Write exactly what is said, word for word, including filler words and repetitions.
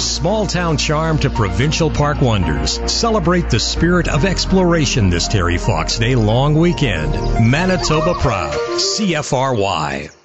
small town charm to provincial park wonders. Celebrate the spirit of exploration this Terry Fox Day long weekend. Manitoba proud. C F R Y.